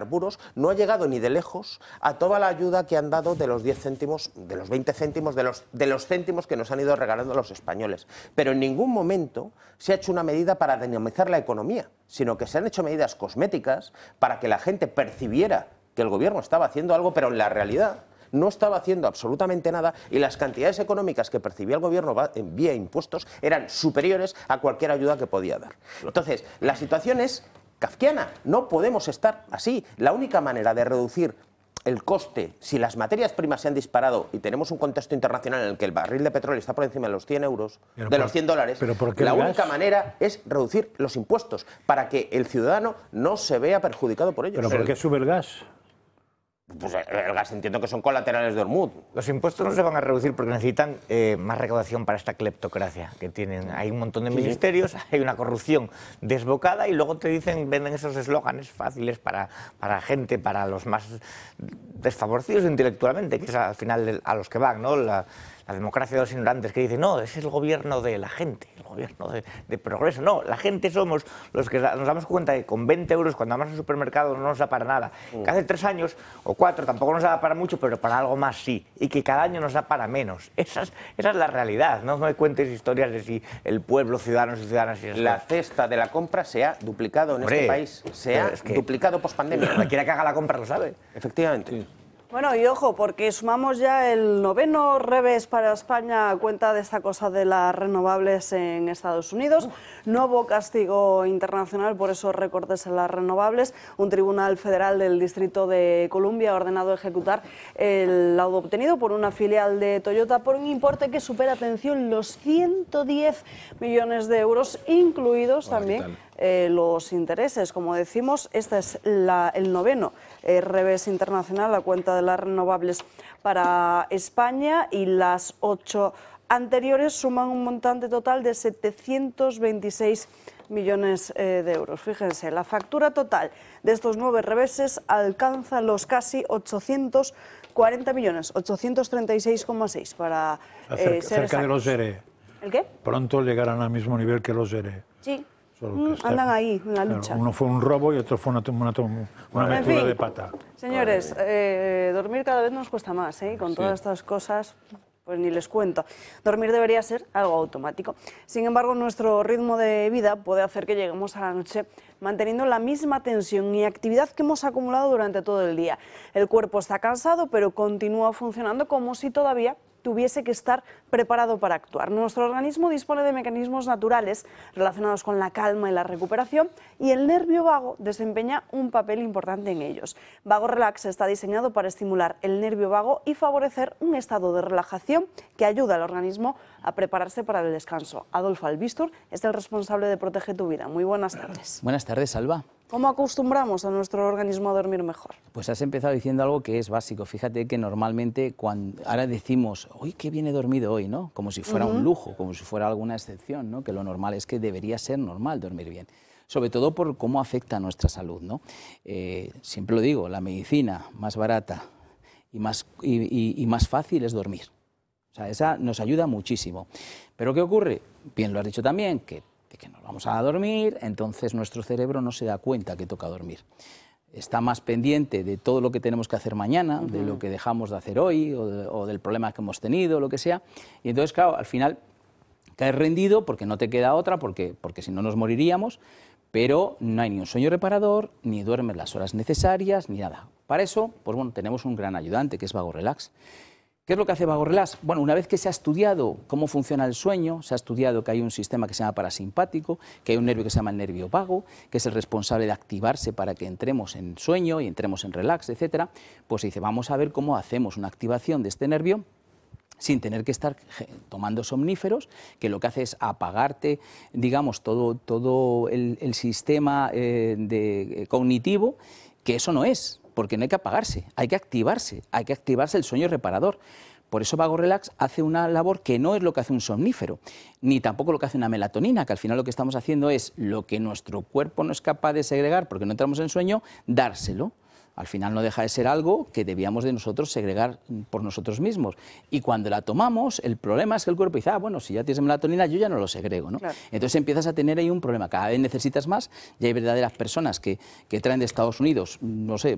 hidrocarburos no ha llegado ni de lejos a toda la ayuda que han dado de los 10 céntimos, de los 20 céntimos, de los céntimos que nos han ido regalando los españoles. Pero en ningún momento se ha hecho una medida para dinamizar la economía, sino que se han hecho medidas cosméticas para que la gente percibiera que el gobierno estaba haciendo algo, pero en la realidad no estaba haciendo absolutamente nada y las cantidades económicas que percibía el gobierno vía impuestos eran superiores a cualquier ayuda que podía dar. Entonces, la situación es kafkiana, no podemos estar así. La única manera de reducir el coste, si las materias primas se han disparado y tenemos un contexto internacional en el que el barril de petróleo está por encima de los 100 euros, de los 100 dólares, la única manera es reducir los impuestos para que el ciudadano no se vea perjudicado por ellos. ¿Pero por qué sube el gas? Pues el gas entiendo que son colaterales de Hormuz. Los impuestos no se van a reducir porque necesitan más recaudación para esta cleptocracia que tienen. Hay un montón de ministerios, hay una corrupción desbocada y luego te dicen, venden esos eslóganes fáciles para gente, para los más desfavorecidos intelectualmente, que es al final a los que van, ¿no? La democracia de los ignorantes, que dicen, no, es el gobierno de la gente, el gobierno de progreso. No, la gente somos los que nos damos cuenta que con 20 euros cuando vamos al supermercado no nos da para nada. Que hace 3 años o 4 tampoco nos da para mucho, pero para algo más sí. Y que cada año nos da para menos. Esa es la realidad. No me cuentes historias de si el pueblo, ciudadanos y ciudadanas... La cesta de la compra se ha duplicado en este país. Se ha duplicado pospandemia. Cualquiera que haga la compra lo sabe. Efectivamente. Sí. Bueno, y ojo, porque sumamos ya el 9º revés para España a cuenta de esta cosa de las renovables en Estados Unidos. Nuevo castigo internacional por esos recortes en las renovables. Un tribunal federal del Distrito de Columbia ha ordenado ejecutar el laudo obtenido por una filial de Toyota por un importe que supera, atención, los 110 millones de euros, incluidos también los intereses. Como decimos, este es el 9º revés internacional a cuenta de las renovables para España y las 8 anteriores suman un montante total de 726 millones de euros. Fíjense, la factura total de estos 9 reveses alcanza los casi 840 millones, 836,6 para ser cerca de los ERE. ¿El qué? Pronto llegarán al mismo nivel que los ERE. Sí. Andan ahí, en la lucha. Claro, uno fue un robo y otro fue una metida de pata. Señores, dormir cada vez nos cuesta más, ¿eh? Con todas estas cosas, pues ni les cuento. Dormir debería ser algo automático. Sin embargo, nuestro ritmo de vida puede hacer que lleguemos a la noche manteniendo la misma tensión y actividad que hemos acumulado durante todo el día. El cuerpo está cansado, pero continúa funcionando como si todavía tuviese que estar preparado para actuar. Nuestro organismo dispone de mecanismos naturales relacionados con la calma y la recuperación y el nervio vago desempeña un papel importante en ellos. Vago Relax está diseñado para estimular el nervio vago y favorecer un estado de relajación que ayuda al organismo a prepararse para el descanso. Adolfo Albistur es el responsable de Protege tu Vida. Muy buenas tardes. Buenas tardes, Alba. ¿Cómo acostumbramos a nuestro organismo a dormir mejor? Pues has empezado diciendo algo que es básico. Fíjate que normalmente ahora decimos, ¡uy, qué bien he dormido hoy!, ¿no? Como si fuera un lujo, como si fuera alguna excepción, ¿no? Que lo normal es que debería ser normal dormir bien. Sobre todo por cómo afecta a nuestra salud, ¿no? Siempre lo digo, la medicina más barata y más fácil es dormir. O sea, esa nos ayuda muchísimo. Pero ¿qué ocurre? Bien lo has dicho también, que nos vamos a dormir, entonces nuestro cerebro no se da cuenta que toca dormir. Está más pendiente de todo lo que tenemos que hacer mañana, de lo que dejamos de hacer hoy o del problema que hemos tenido, lo que sea. Y entonces, claro, al final caes rendido porque no te queda otra, porque si no nos moriríamos, pero no hay ni un sueño reparador, ni duermes las horas necesarias, ni nada. Para eso, pues bueno, tenemos un gran ayudante que es Vago Relax. ¿Qué es lo que hace Vago Relax? Bueno, una vez que se ha estudiado cómo funciona el sueño, se ha estudiado que hay un sistema que se llama parasimpático, que hay un nervio que se llama el nervio vago, que es el responsable de activarse para que entremos en sueño y entremos en relax, etcétera, pues se dice, vamos a ver cómo hacemos una activación de este nervio sin tener que estar tomando somníferos, que lo que hace es apagarte, digamos, todo el sistema cognitivo, que eso no es. Porque no hay que apagarse, hay que activarse el sueño reparador. Por eso Vago Relax hace una labor que no es lo que hace un somnífero, ni tampoco lo que hace una melatonina, que al final lo que estamos haciendo es lo que nuestro cuerpo no es capaz de segregar porque no entramos en sueño, dárselo. Al final no deja de ser algo que debíamos de nosotros segregar por nosotros mismos. Y cuando la tomamos, el problema es que el cuerpo dice, bueno, si ya tienes melatonina, yo ya no lo segrego, ¿no? Claro. Entonces empiezas a tener ahí un problema. Cada vez necesitas más y hay verdaderas personas que traen de Estados Unidos, no sé,